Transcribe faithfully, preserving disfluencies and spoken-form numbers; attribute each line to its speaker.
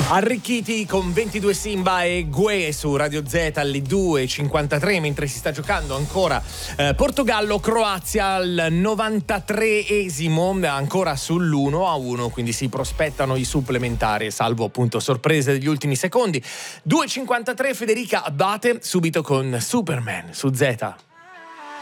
Speaker 1: Arricchiti con ventidue Simba e Gue su Radio Z alle due e cinquantatré, mentre si sta giocando ancora eh, Portogallo-Croazia al novantatreesimo, ancora sull'uno a uno, quindi si prospettano i supplementari, salvo appunto sorprese degli ultimi secondi. due e cinquantatré, Federica Abate subito con Superman su Z.